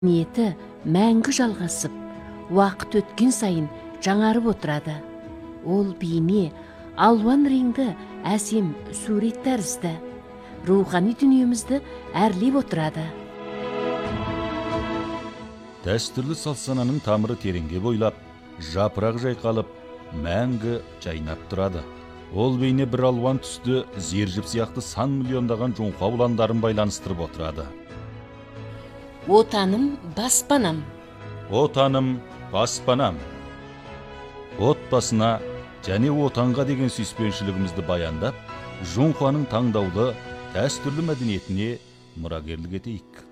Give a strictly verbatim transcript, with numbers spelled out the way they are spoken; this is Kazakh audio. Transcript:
ниеті мәңгі жалғасып, уақыт өткен сайын жаңарып отырады. Ол бейне алуан реңді әсем сурет тәрізді, рухани дүниемізді әрлеп отырады. Дәстүрлі салт-сананың тамыры тереңге бойлап, жапырақ жайқалып, мәңгі жайнап тұрады. Ол бейне бір алуан түсті зержіп сияқты сан миллиондаған жоңқа ұландарын байланыстырып отырады. Отаным баспанам. Отаным баспанам. Отбасына және отанға деген сүйіспеншілігімізді баяндап, жоңқаның таңдаулы дәстүрлі мәдениетіне мұрагерлік етейік.